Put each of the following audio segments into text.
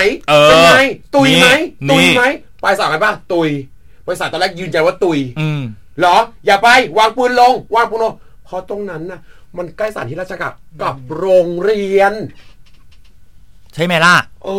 เป็นไงตุยไหมปลายสายไหมป่ะตุยปลายสายตอนแรกยืนยันว่าตุยเหรออย่าไปวางปืนลงเพราะตรงนั้นน่ะมันใกล้สถานที่ราชการกับโรงเรียนใช่ไหมล่ะ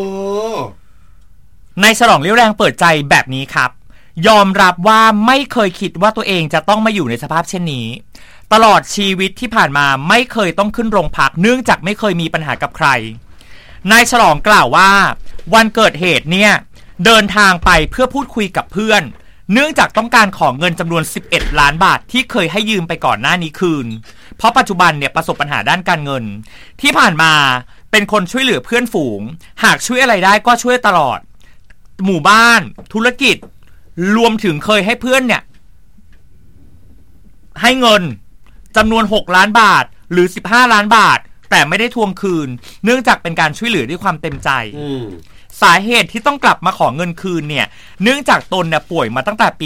นายฉลองเลี้ยวแรงเปิดใจแบบนี้ครับยอมรับว่าไม่เคยคิดว่าตัวเองจะต้องมาอยู่ในสภาพเช่นนี้ตลอดชีวิตที่ผ่านมาไม่เคยต้องขึ้นโรงพักเนื่องจากไม่เคยมีปัญหากับใครนายฉลองกล่าวว่าวันเกิดเหตุเนี่ยเดินทางไปเพื่อพูดคุยกับเพื่อนเนื่องจากต้องการขอเงินจำนวน11ล้านบาทที่เคยให้ยืมไปก่อนหน้านี้คืนเพราะปัจจุบันเนี่ยประสบปัญหาด้านการเงินที่ผ่านมาเป็นคนช่วยเหลือเพื่อนฝูงหากช่วยอะไรได้ก็ช่วยตลอดหมู่บ้านธุรกิจรวมถึงเคยให้เพื่อนเนี่ยให้เงินจำนวน6ล้านบาทหรือ15ล้านบาทแต่ไม่ได้ทวงคืนเนื่องจากเป็นการช่วยเหลือด้วยความเต็มใจสาเหตุที่ต้องกลับมาขอเงินคืนเนี่ยเนื่องจากตนเนี่ยป่วยมาตั้งแต่ปี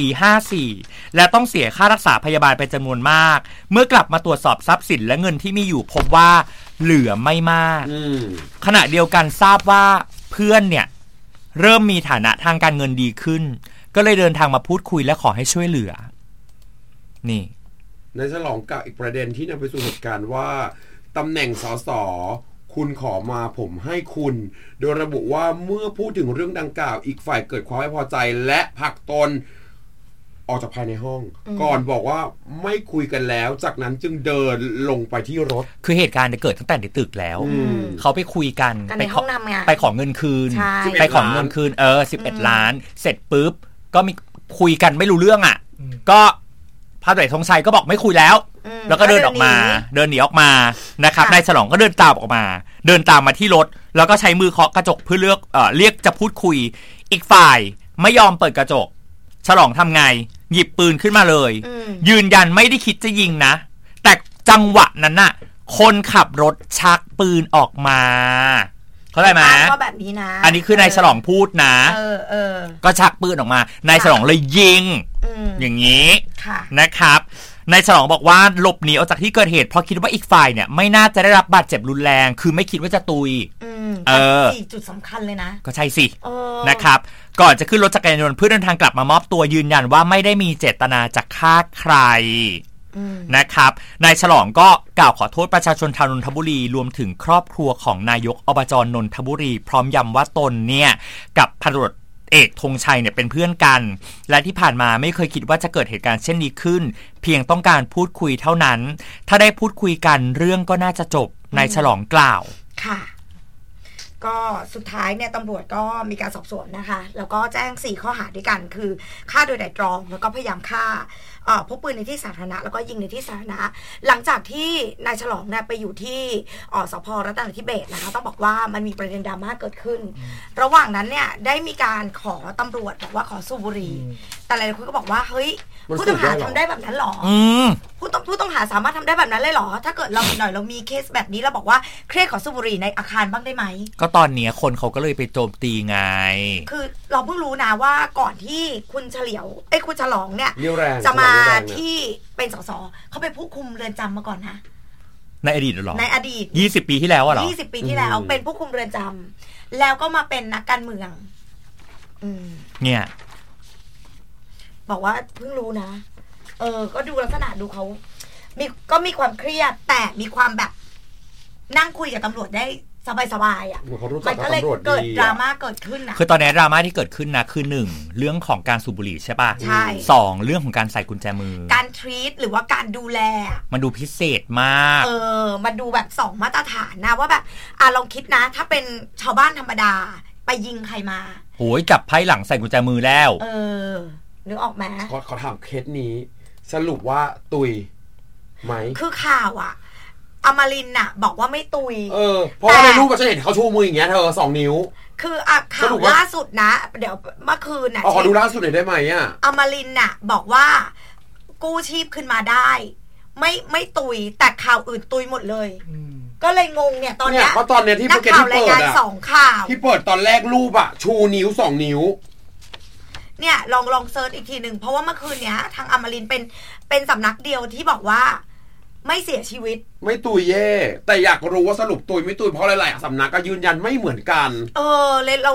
54และต้องเสียค่ารักษาพยาบาลเป็นจำนวนมากเมื่อกลับมาตรวจสอบทรัพย์สินและเงินที่มีอยู่พบว่าเหลือไม่มากขณะเดียวกันทราบว่าเพื่อนเนี่ยเริ่มมีฐานะทางการเงินดีขึ้นก็เลยเดินทางมาพูดคุยและขอให้ช่วยเหลือนี่ในฉลองกับอีกประเด็นที่นำไปสู่เหตุการณ์ว่าตำแหน่งสสคุณขอมาผมให้คุณโดยระบุว่าเมื่อพูดถึงเรื่องดังกล่าวอีกฝ่ายเกิดความไม่พอใจและผลักตนออกจากภายในห้องก่อนบอกว่าไม่คุยกันแล้วจากนั้นจึงเดินลงไปที่รถคือเหตุการณ์เกิดตั้งแต่ในตึกแล้วเขาไปคุยกันในห้องทำงานไปขอเงินคืนไปขอเงินคืน11ล้านเสร็จปุ๊บก็มีคุยกันไม่รู้เรื่องก็พระตำรวจธงชัยก็บอกไม่คุยแล้วแล้วก็เดินออกมาเดินหนีออกมานะครับนายฉลองก็เดินตามออกมาเดินตามมาที่รถแล้วก็ใช้มือเคาะกระจกเพื่อเรียกจะพูดคุยอีกฝ่ายไม่ยอมเปิดกระจกฉลองทำไงหยิบปืนขึ้นมาเลยยืนยันไม่ได้คิดจะยิงนะแต่จังหวะนั้นน่ะคนขับรถชักปืนออกมาเข้าใจไหมก็แบบนี้นะอันนี้คือนายฉลองพูดนะก็ชักปืนออกมานายฉลองเลยยิงอย่างนี้นะครับนายฉลองบอกว่าหลบหนีออกจากที่เกิดเหตุเพราะคิดว่าอีกฝ่ายเนี่ยไม่น่าจะได้รับบาดเจ็บรุนแรงคือไม่คิดว่าจะตุยจุดสำคัญเลยนะก็ใช่สินะครับก่อนจะขึ้นรถจักรยานยนต์เพื่อเดินทางกลับมามอบตัวยืนยันว่าไม่ได้มีเจตนาจะฆ่าใครนะครับนายฉลองก็กล่าวขอโทษประชาชนชาวนนทบุรีรวมถึงครอบครัวของนายกอบจ.นนทบุรีพร้อมย้ำว่าตนเนี่ยกับพันตำรวจเอกธงชัยเนี่ยเป็นเพื่อนกันและที่ผ่านมาไม่เคยคิดว่าจะเกิดเหตุการณ์เช่นนี้ขึ้นเพียงต้องการพูดคุยเท่านั้นถ้าได้พูดคุยกันเรื่องก็น่าจะจบนายฉลองกล่าวค่ะก็สุดท้ายเนี่ยตำรวจก็มีการสอบสวนนะคะแล้วก็แจ้ง4ข้อหาด้วยกันคือฆ่าโดยไตร่ตรองแล้วก็พยายามฆ่าพกปืนในที่สาธารณะแล้วก็ยิงในที่สาธารณะหลังจากที่นายฉลองเนี่ยไปอยู่ที่สภ.รัตนทิเบศนะคะต้องบอกว่ามันมีประเด็นดราม่าเกิดขึ้นระหว่างนั้นเนี่ยได้มีการขอตำรวจบอกว่าขอสูบบุหรี่แต่หลายคนก็บอกว่าเฮ้ยผู้ต้องหาทำได้แบบนั้นหรอผู้ต้องหาสามารถทำได้แบบนั้นเลยหรอถ้าเกิดเราหน่อยเรามีเคสแบบนี้เราบอกว่าเครียดขอสูบบุหรี่ในอาคารบ้างได้ไหมก็ตอนนี้คนเขาก็เลยไปโจมตีไงคือเราเพิ่งรู้นะว่าก่อนที่คุณเฉลียวคุณฉลองเนี่ยจะมาที่เป็นสสเขาเป็นผู้คุมเรือนจำมาก่อนนะในอดีตหรอในอดีต 20 ปีที่แล้วเหรอ 20 ปีที่แล้วเป็นผู้คุมเรือนจำแล้วก็มาเป็นนักการเมืองเนี่ยบอกว่าเพิ่งรู้นะก็ดูลักษณะดูเขาก็มีความเครียดแต่มีความแบบนั่งคุยกับตำรวจได้สบายๆอ่ะมันก็เลยเกิดดราม่าเกิดขึ้นนะคือตอนนี้ดราม่าที่เกิดขึ้นนะคือ1เรื่องของการสูบบุหรี่ใช่ป่ะใช่ 2เรื่องของการใส่กุญแจมือการทรีตหรือว่าการดูแลมันดูพิเศษมากมันดูแบบ2มาตรฐานนะว่าแบบลองคิดนะถ้าเป็นชาวบ้านธรรมดาไปยิงใครมาโหยจับไพ่หลังใส่กุญแจมือแล้วนึกออกไหมขอถามเคสนี้สรุปว่าตุยไหมคือข่าวอ่ะอมรินทร์น่ะบอกว่าไม่ตุยเพราะว่าในรูปฉันเห็นเขาชูมืออย่างเงี้ยเธอ2นิ้วคือข่าวล่าสุดนะเดี๋ยวเมื่อคืนน่ะขอดูล่าสุดหน่อยได้ไหมอมรินทร์น่ะบอกว่ากู้ชีพขึ้นมาได้ไม่ตุยแต่ข่าวอื่นตุยหมดเลยก็เลยงงเนี่ยตอนนี้เพราะตอนเนี้ยที่นักข่าวรายงาน2ข่าวที่เปิดตอนแรกรูปชูนิ้ว2นิ้วเนี่ยลองเซิร์ชอีกทีหนึ่งเพราะว่าเมื่อคืนเนี้ยทางอมรินทร์เป็นสำนักเดียวที่บอกว่าไม่เสียชีวิตไม่ตุยเย่แต่อยากรู้ว่าสรุปตุยไม่ตุยเพราะอะไรหลายสำนักก็ยืนยันไม่เหมือนกันเลยเรา